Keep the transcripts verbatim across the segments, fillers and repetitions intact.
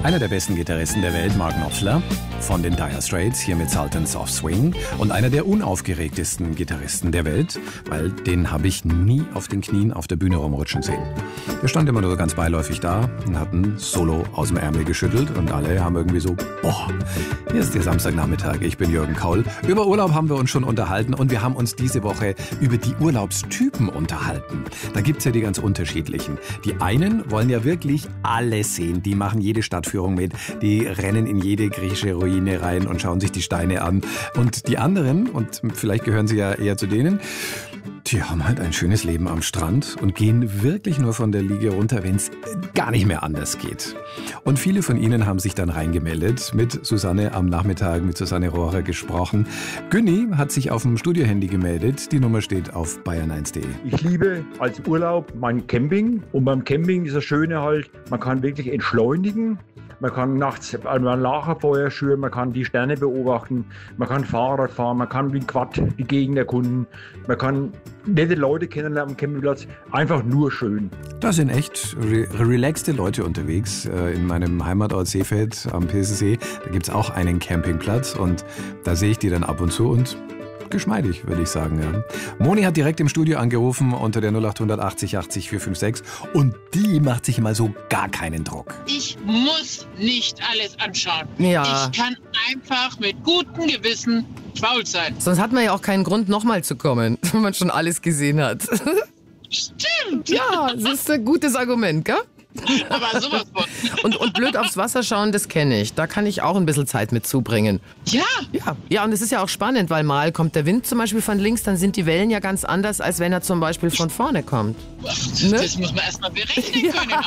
Einer der besten Gitarristen der Welt, Mark Knopfler von den Dire Straits, hier mit Sultans of Swing. Und einer der unaufgeregtesten Gitarristen der Welt, weil den habe ich nie auf den Knien auf der Bühne rumrutschen sehen. Der stand immer nur so ganz beiläufig da und hat ein Solo aus dem Ärmel geschüttelt und alle haben irgendwie so, boah, hier ist der Samstagnachmittag, ich bin Jürgen Kaul. Über Urlaub haben wir uns schon unterhalten und wir haben uns diese Woche über die Urlaubstypen unterhalten. Da gibt's ja die ganz unterschiedlichen. Die einen wollen ja wirklich alles sehen, die machen jede Stadtführung mit, die rennen in jede griechische Ruine rein und schauen sich die Steine an. Und die anderen, und vielleicht gehören Sie ja eher zu denen, die haben halt ein schönes Leben am Strand und gehen wirklich nur von der Liege runter, wenn es gar nicht mehr anders geht. Und viele von Ihnen haben sich dann reingemeldet, mit Susanne am Nachmittag, mit Susanne Rohrer gesprochen. Günni hat sich auf dem Studiohandy gemeldet, die Nummer steht auf bayern eins punkt de. Ich liebe als Urlaub mein Camping und beim Camping ist das Schöne halt, man kann wirklich entschleunigen. Man kann nachts ein Lagerfeuer schüren, man kann die Sterne beobachten, man kann Fahrrad fahren, man kann wie ein Quad die Gegend erkunden, man kann nette Leute kennenlernen am Campingplatz, einfach nur schön. Da sind echt re relaxte Leute unterwegs. In meinem Heimatort Seefeld am Pilsensee, da gibt es auch einen Campingplatz und da sehe ich die dann ab und zu und geschmeidig, würde ich sagen. Ja. Moni hat direkt im Studio angerufen unter der null acht achtzig achtzig vier fünf sechs und die macht sich mal so gar keinen Druck. Ich muss nicht alles anschauen. Ja. Ich kann einfach mit gutem Gewissen faul sein. Sonst hat man ja auch keinen Grund, nochmal zu kommen, wenn man schon alles gesehen hat. Stimmt. Ja, das ist ein gutes Argument, gell? Aber sowas von. Und, und blöd aufs Wasser schauen, das kenne ich. Da kann ich auch ein bisschen Zeit mit zubringen. Ja. Ja, ja, und es ist ja auch spannend, weil mal kommt der Wind zum Beispiel von links, dann sind die Wellen ja ganz anders, als wenn er zum Beispiel von vorne kommt. Ach, Ne? das muss man erst mal berechnen können.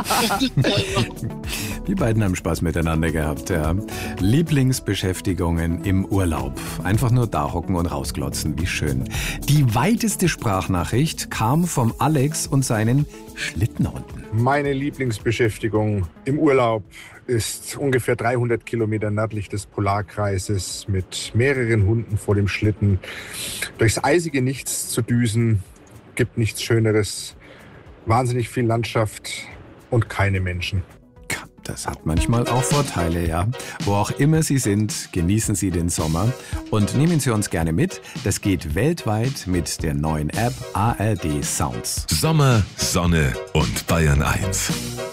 Auch. Die beiden haben Spaß miteinander gehabt. Ja. Lieblingsbeschäftigungen im Urlaub. Einfach nur da hocken und rausglotzen, wie schön. Die weiteste Sprachnachricht kam vom Alex und seinen Schlittenhunden. Meine Lieblingsbeschäftigung im Urlaub ist ungefähr dreihundert Kilometer nördlich des Polarkreises mit mehreren Hunden vor dem Schlitten durchs eisige Nichts zu düsen. Gibt nichts Schöneres. Wahnsinnig viel Landschaft und keine Menschen. Das hat manchmal auch Vorteile, ja. Wo auch immer Sie sind, genießen Sie den Sommer und nehmen Sie uns gerne mit. Das geht weltweit mit der neuen App A R D Sounds. Sommer, Sonne und Bayern eins.